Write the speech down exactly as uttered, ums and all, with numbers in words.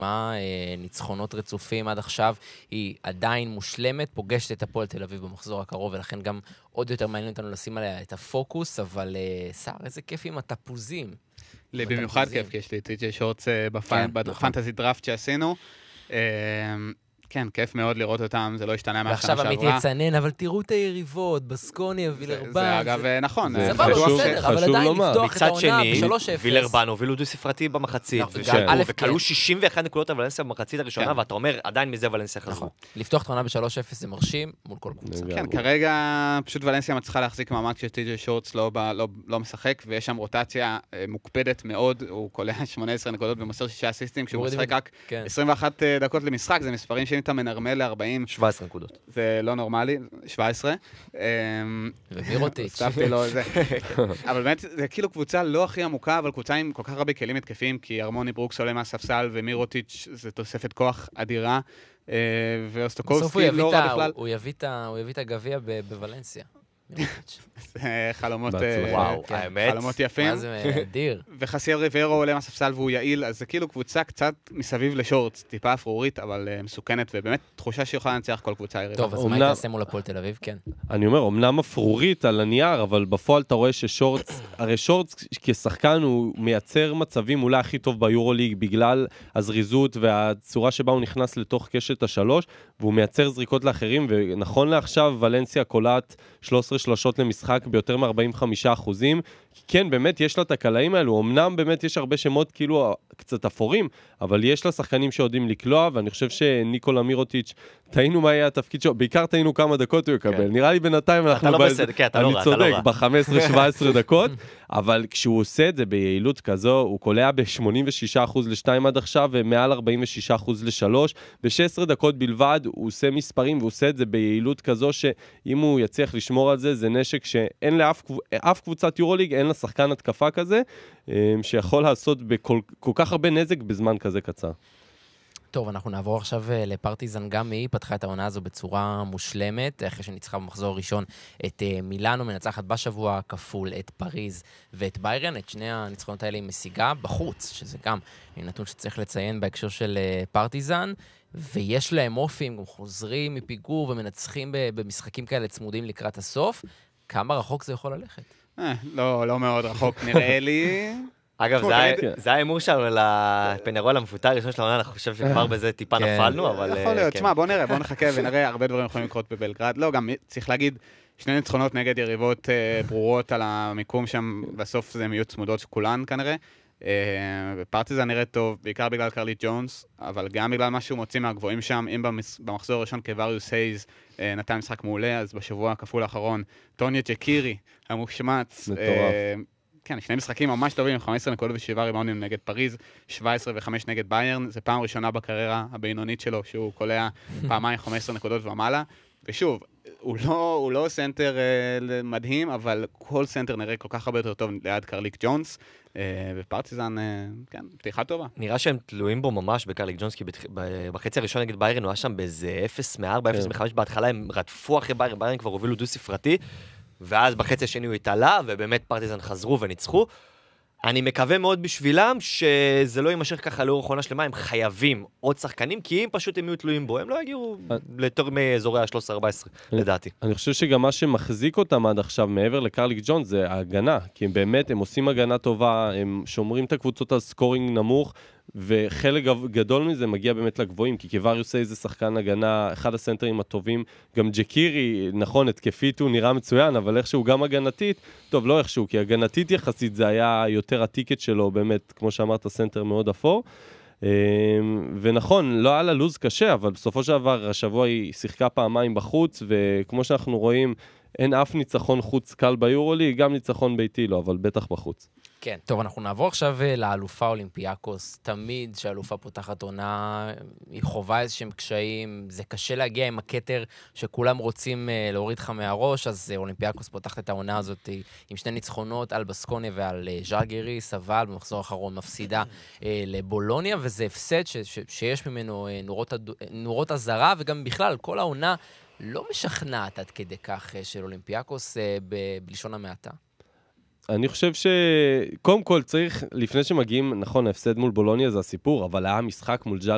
מה, ניצחונות רצופים עד עכשיו, היא עדיין מושלמת, פוגשת את הפועל תל אביב במחזור הקרוב, ולכן גם עוד יותר מעניין אותנו לשים עליה את הפוקוס, אבל סער, איזה כיף עם התפוזים. במיוחד כיף, כי יש לי טי.ג'יי שורטס בפנטזי דראפט שעשינו. כן, כיף מאוד לראות אותם, זה לא השתנה מהשנה שעברה. ועכשיו עמית יצנן, אבל תראו את היריבות, בסקוניה, וילרבן. זה אגב נכון. זה בסדר, אבל עדיין לפתוח את העונה ב-שלוש אפס. וילרבן הובילו דו ספרתי במחצית, וכלו שישים ואחת נקודות על ולנסיה במחצית הראשונה, ואתה אומר, עדיין מזה ולנסיה חזרו. לפתוח את העונה ב-שלוש אפס זה מרשים מול כל קבוצה. כן, כרגע פשוט ולנסיה מצליחה להחזיק מעמד כשטי.ג'יי שורטס לא משחק, ויש שם רוטציה מוקפדת מאוד, הוא קולע שמונה עשרה נקודות ומוסר שישה אסיסטים, כשהוא משחק רק עשרים ואחת דקות למשחק, זה מספרים שאם אתה מנרמל ל-ארבעים, שבע עשרה נקודות. זה לא נורמלי, שבע עשרה. ומירוטיץ'. ספתי לו זה. אבל באמת, זה כאילו קבוצה לא הכי עמוקה, אבל קבוצה עם כל כך הרבה כלים התקפים, כי ארמוני ברוקס עולה מהספסל, ומירוטיץ' זה תוספת כוח אדירה, ואוסטוקובסקי לא רע בכלל. הוא יביא את הגביע בוולנסיה. חלומות וואו, האמת. חלומות יפים. מה זה אדיר. וחסיאל ריברו עולה מהספסל והוא יעיל, אז זה כאילו קבוצה קצת מסביב לשורטס, טיפה אפרורית, אבל מסוכנת, ובאמת תחושה שיכולה להנצח כל קבוצה יריבה. טוב, אז מה תעשה מול הפועל תל אביב? כן. אני אומר, אמנם אפרורית על הנייר, אבל בפועל אתה רואה ששורטס, הרי שורטס כשחקן הוא מייצר מצבים אולי הכי טוב ביורוליג, בגלל הזריזות והצורה שבה הוא נכנס לתוך קשת השלוש, והוא מייצר זריקות לאחרים, ונכון לעכשיו ולנסיה קולעת שלוש עשרה שלושות למשחק ביותר מ-ארבעים וחמישה אחוזים. כן, באמת יש לה את הקלעים האלו, אמנם באמת יש הרבה שמות כאילו קצת אפורים, אבל יש לה שחקנים שיודעים לקלוע, ואני חושב שניקולה מירוטיץ', תהינו מה יהיה התפקיד שלו, בעיקר תהינו כמה דקות הוא יקבל, נראה לי בינתיים אנחנו... אתה לא בסדר, כן, אתה לא רע, אתה לא רע. אני צודק, ב-חמש עשרה שבע עשרה דקות, אבל כשהוא עושה את זה ביעילות כזו, הוא קולע ב-שמונים ושישה אחוז לשתיים עד עכשיו, ומעל ארבעים ושישה אחוז לשלוש, ב-שש עשרה דקות בלבד, הוא עושה מספרים, והוא עושה את זה ביעילות כזו, שאם הוא יצליח לשמור על זה, זה נשק שאין לאף קבוצת יורוליג, אין לה שחקן התקפה כזה, שיכול לעשות בכל כל כך הרבה נזק בזמן כזה קצר. טוב, אנחנו נעבור עכשיו לפרטיזן, גם היא פתחה את העונה הזו בצורה מושלמת, אחרי שניצחה במחזור הראשון את מילאנו, מנצחת בשבוע כפול את פריז ואת ביירן, את שני הניצחונות האלה היא משיגה בחוץ, שזה גם נתון שצריך לציין בהקשר של פרטיזן, ויש להם אופי, הם גם חוזרים מפיגור ומנצחים במשחקים כאלה צמודים לקראת הסוף. כמה רחוק זה יכול ללכת? אה, לא, לא מאוד רחוק, נראה לי... אגב, זה האמור שלנו לפנרול המפוטר הראשון של העונה, אני חושב שכבר בזה טיפה נפלנו, אבל... יכול להיות, תשמע, בוא נראה, בוא נחכה ונראה, הרבה דברים יכולים לקרות בבלגרד. לא, גם צריך להגיד, שני ניצחונות נגד יריבות ברורות על המיקום שם, בסוף זה מיעוט צמודות שכולן כנראה. פרטיזן נראה טוב, בעיקר בגלל קרליט ג'ונס, אבל גם בגלל מה שהוא מוציא מהגבוהים שם, אם במחזור הראשון קווריוס הייז נתן משחק מעולה, אז בשבוע הכפול האחרון, טוניה ג'קירי, המושמץ, כן, שני משחקים ממש טובים, חמש עשרה נקודות ושבעה ריבאונדים נגד פריז, שבע עשרה וחמש נגד ביירן, זה פעם ראשונה בקריירה הבינונית שלו, שהוא קולע פעמיים חמש עשרה נקודות ומעלה, ושוב, הוא לא, הוא לא סנטר אה, מדהים, אבל כל סנטר נראה כל כך הרבה יותר טוב ליד קרליק ג'ונס, אה, ופרטיזן, אה, כן, פתיחה טובה. נראה שהם תלויים בו ממש בקרליק ג'ונס, כי בחצי הראשון נגד ביירן הוא היה שם באיזה אפס מארבע, אפס מחמש, בהתחלה הם רדפו אחרי ביירן, ביירן כבר הובילו דו ספרתי, ואז בחצי השני הוא התעלה, ובאמת פרטיזן חזרו וניצחו. אני מקווה מאוד בשבילם שזה לא יימשך ככה לאורך עונה שלמה, הם חייבים עוד שחקנים, כי אם פשוט הם יהיו תלויים בו, הם לא יגיעו לתור מאזורי ה-שלוש עשרה ארבע עשרה, לדעתי. אני חושב שגם מה שמחזיק אותם עד עכשיו, מעבר לקרליק ג'ונס, זה ההגנה, כי הם באמת, הם עושים הגנה טובה, הם שומרים את הקבוצות על סקורינג נמוך, וחלק גדול מזה מגיע באמת לגבוהים, כי קווריוס איזה שחקן הגנה, אחד הסנטרים הטובים, גם ג'קירי, נכון, התקפית הוא נראה מצוין, אבל איכשהו גם הגנתית, טוב, לא איכשהו, כי הגנתית יחסית זה היה יותר הטיקט שלו, באמת, כמו שאמרת, סנטר מאוד אפור, ונכון, לא היה לה לוז קשה, אבל בסופו של דבר, השבוע היא שיחקה פעמיים בחוץ, וכמו שאנחנו רואים, אין אף ניצחון חוץ קל ביורולי, גם ניצחון ביתי לא, אבל בטח בחוץ. כן, טוב, אנחנו נעבור עכשיו לאלופה אולימפיאקוס. תמיד שהאלופה פותחת עונה, היא חובה איזשהם קשיים, זה קשה להגיע עם הקטר שכולם רוצים להוריד לך מהראש, אז אולימפיאקוס פותחת את העונה הזאת עם שני ניצחונות על בסקוניה ועל ז'אלגיריס, אבל במחזור האחרון מפסידה לבולוניה, וזה הפסד ש- ש- שיש ממנו נורות, נורות הזרה, וגם בכלל, כל העונה לא משכנעת עד כדי כך של אולימפיאקוס בלשון המעטה. אני חושב שקודם כל צריך, לפני שמגיעים, נכון, ההפסד מול בולוניה זה הסיפור, אבל היה משחק מול ג'אל